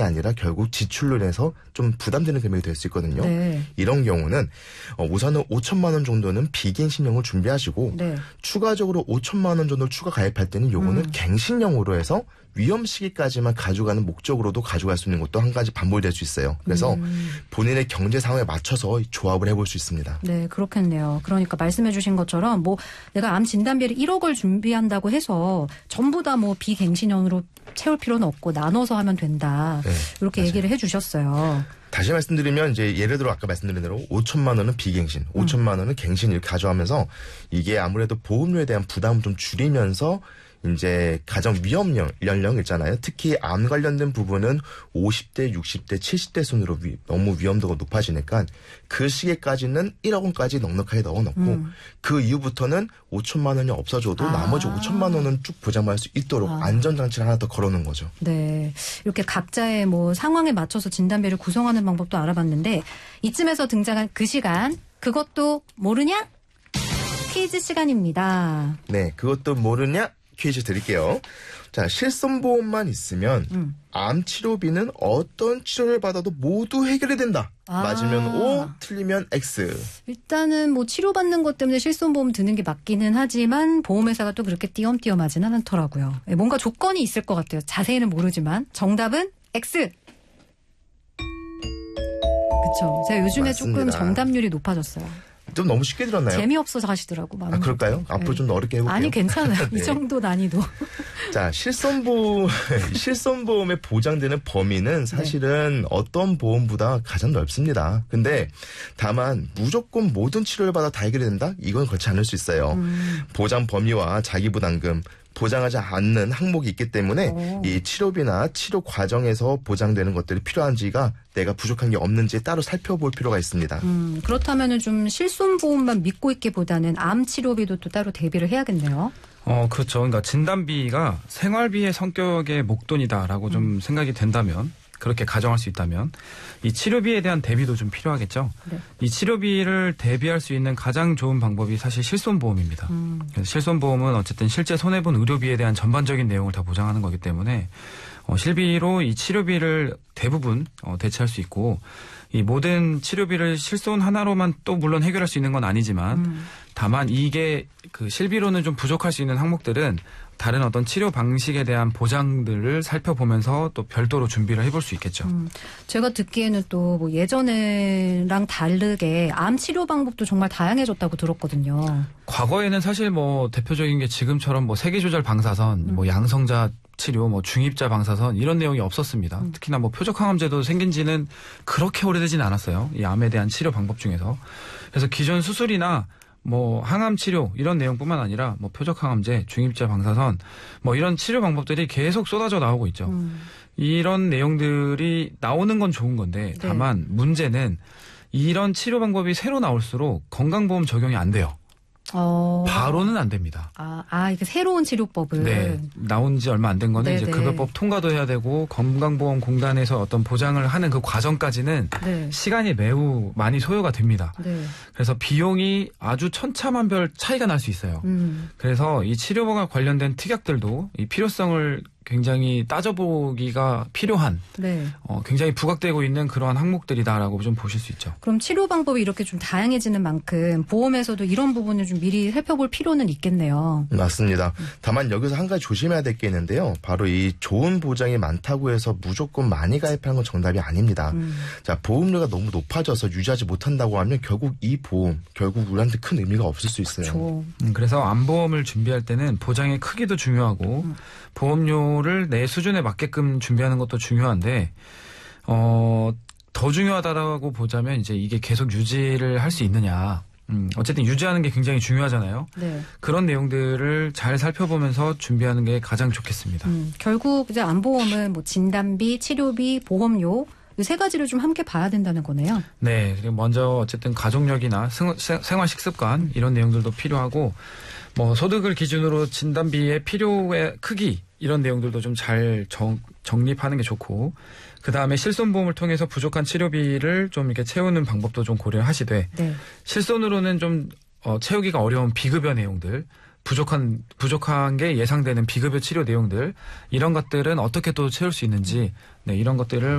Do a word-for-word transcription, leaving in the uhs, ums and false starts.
아니라 결국 지출로 인해서 좀 부담되는 금액이 될 수 있거든요. 네. 이런 경우는 우선은 오천만 원 정도는 비갱신형을 준비하시고 네. 추가적으로 오천만 원 정도 추가 가입할 때는 요거는 음. 갱신형으로 해서 위험 시기까지만 가져가는 목적으로도 가져갈 수 있는 것도 한 가지 반복될 수 있어요. 그래서 음. 본인의 경제 상황에 맞춰서 조합을 해볼 수 있습니다. 네, 그렇겠네요. 그러니까 말씀해 주신 것처럼 뭐 내가 암 진단비를 일억을 준비한다고 해서 전부 다 뭐 비갱신형으로 채울 필요는 없고 나눠서 하면 된다. 네, 이렇게 맞아요. 얘기를 해 주셨어요. 다시 말씀드리면 이제 예를 들어 아까 말씀드린 대로 오천만 원은 비갱신, 오천만 원은 갱신 이렇게 가져가면서 이게 아무래도 보험료에 대한 부담을 좀 줄이면서 이제 가정 위험 연령 있잖아요. 특히 암 관련된 부분은 오십 대, 육십 대, 칠십 대 순으로 위, 너무 위험도가 높아지니까 그 시기까지는 일억 원까지 넉넉하게 넣어놓고 음. 그 이후부터는 오천만 원이 없어져도 아. 나머지 오천만 원은 쭉 보장할 수 있도록 아. 안전장치를 하나 더 걸어놓은 거죠. 네. 이렇게 각자의 뭐 상황에 맞춰서 진단비를 구성하는 방법도 알아봤는데 이쯤에서 등장한 그 시간, 그것도 모르냐? 퀴즈 시간입니다. 네, 그것도 모르냐? 퀴즈 드릴게요. 자, 실손보험만 있으면 음. 암 치료비는 어떤 치료를 받아도 모두 해결이 된다. 아. 맞으면 O, 틀리면 X. 일단은 뭐 치료받는 것 때문에 실손보험 드는 게 맞기는 하지만 보험회사가 또 그렇게 띄엄띄엄 하지는 않더라고요. 뭔가 조건이 있을 것 같아요. 자세히는 모르지만 정답은 X. 그렇죠. 제가 요즘에 맞습니다. 조금 정답률이 높아졌어요. 좀 너무 쉽게 들었나요? 재미없어서 하시더라고. 많은 아, 그럴까요? 분들이. 앞으로 네. 좀 더 어렵게 해볼게요. 아니 괜찮아요. 네. 이 정도 난이도. 자, 실손보험, 실손보험에 보장되는 범위는 사실은 네. 어떤 보험보다 가장 넓습니다. 근데 다만 무조건 모든 치료를 받아 다 해결이 된다? 이건 그렇지 않을 수 있어요. 음. 보장 범위와 자기부담금, 보장하지 않는 항목이 있기 때문에 오. 이 치료비나 치료 과정에서 보장되는 것들이 필요한지가 내가 부족한 게 없는지 따로 살펴볼 필요가 있습니다. 음, 그렇다면 좀 실손보험만 믿고 있기보다는 암 치료비도 또 따로 대비를 해야겠네요. 어, 그렇죠. 그러니까 진단비가 생활비의 성격의 목돈이다라고 음. 좀 생각이 된다면, 그렇게 가정할 수 있다면 이 치료비에 대한 대비도 좀 필요하겠죠. 네. 이 치료비를 대비할 수 있는 가장 좋은 방법이 사실 실손보험입니다. 음. 그래서 실손보험은 어쨌든 실제 손해본 의료비에 대한 전반적인 내용을 다 보장하는 거기 때문에 어, 실비로 이 치료비를 대부분 어, 대체할 수 있고, 이 모든 치료비를 실손 하나로만 또 물론 해결할 수 있는 건 아니지만 음. 다만 이게 그 실비로는 좀 부족할 수 있는 항목들은 다른 어떤 치료 방식에 대한 보장들을 살펴보면서 또 별도로 준비를 해볼 수 있겠죠. 음, 제가 듣기에는 또 뭐 예전에랑 다르게 암 치료 방법도 정말 다양해졌다고 들었거든요. 과거에는 사실 뭐 대표적인 게 지금처럼 뭐 세기조절 방사선, 음. 뭐 양성자 치료, 뭐 중입자 방사선 이런 내용이 없었습니다. 음. 특히나 뭐 표적항암제도 생긴 지는 그렇게 오래되진 않았어요. 이 암에 대한 치료 방법 중에서. 그래서 기존 수술이나 뭐 항암 치료 이런 내용뿐만 아니라 뭐 표적항암제, 중입자 방사선 뭐 이런 치료 방법들이 계속 쏟아져 나오고 있죠. 음. 이런 내용들이 나오는 건 좋은 건데 다만 네. 문제는 이런 치료 방법이 새로 나올수록 건강보험 적용이 안 돼요. 어. 바로는 안 됩니다. 아, 아, 이게 새로운 치료법을. 네. 나온 지 얼마 안 된 거는 네네. 이제 급여법 통과도 해야 되고 건강보험공단에서 어떤 보장을 하는 그 과정까지는 네. 시간이 매우 많이 소요가 됩니다. 네. 그래서 비용이 아주 천차만별 차이가 날 수 있어요. 음. 그래서 이 치료와 관련된 특약들도 이 필요성을 굉장히 따져보기가 필요한 네. 어, 굉장히 부각되고 있는 그러한 항목들이다라고 좀 보실 수 있죠. 그럼 치료 방법이 이렇게 좀 다양해지는 만큼 보험에서도 이런 부분을 좀 미리 살펴볼 필요는 있겠네요. 맞습니다. 다만 여기서 한 가지 조심해야 될 게 있는데요. 바로 이 좋은 보장이 많다고 해서 무조건 많이 가입하는 건 정답이 아닙니다. 음. 자, 보험료가 너무 높아져서 유지하지 못한다고 하면 결국 이 보험 결국 우리한테 큰 의미가 없을 수 있어요. 그렇죠. 음, 그래서 암보험을 준비할 때는 보장의 크기도 중요하고 음. 보험료를 내 수준에 맞게끔 준비하는 것도 중요한데 어, 더 중요하다라고 보자면 이제 이게 계속 유지를 할 수 있느냐. 음, 어쨌든 유지하는 게 굉장히 중요하잖아요. 네. 그런 내용들을 잘 살펴보면서 준비하는 게 가장 좋겠습니다. 음, 결국 이제 암보험은 뭐 진단비, 치료비, 보험료 이 세 가지를 좀 함께 봐야 된다는 거네요. 네. 그리고 먼저 어쨌든 가족력이나 생, 생활 식습관 이런 내용들도 필요하고 뭐 소득을 기준으로 진단비의 필요의 크기 이런 내용들도 좀 잘 정립하는 게 좋고 그 다음에 실손보험을 통해서 부족한 치료비를 좀 이렇게 채우는 방법도 좀 고려하시되 네. 실손으로는 좀 어, 채우기가 어려운 비급여 내용들 부족한 부족한 게 예상되는 비급여 치료 내용들 이런 것들은 어떻게 또 채울 수 있는지 네, 이런 것들을